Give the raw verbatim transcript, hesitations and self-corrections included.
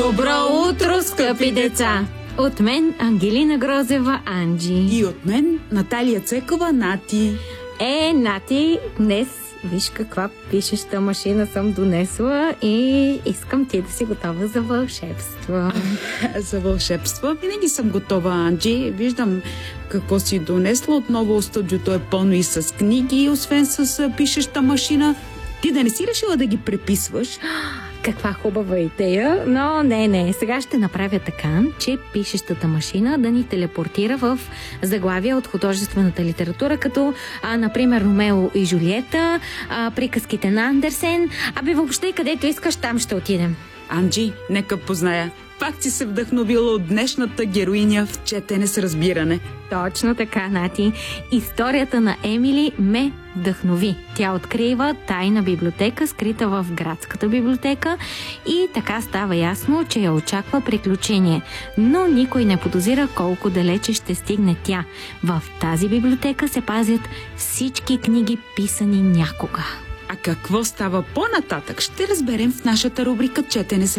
Добро утро, скъпи деца! От мен Ангелина Грозева, Анджи. И от мен Наталия Цекова, Нати. Е, Нати, днес виж каква пишеща машина съм донесла и искам ти да си готова за вълшебство. За вълшебство? Винаги съм готова, Анджи. Виждам какво си донесла. Отново студиото е пълно и с книги, освен с пишеща машина. Ти да не си решила да ги преписваш? Каква хубава идея, но не, не. Сега ще направя така, че пишещата машина да ни телепортира в заглавия от художествената литература, като, а, например, Ромео и Жулиета, а, приказките на Андерсен. Абе, въобще, където искаш, там ще отидем. Анджи, нека позная. Пак си се вдъхновила от днешната героиня в четене с разбиране. Точно така, Нати. Историята на Емили ме вдъхнови. Тя открива тайна библиотека, скрита в градската библиотека, и така става ясно, че я очаква приключение. Но никой не подозира колко далече ще стигне тя. В тази библиотека се пазят всички книги, писани някога. А какво става по-нататък, ще разберем в нашата рубрика Четене с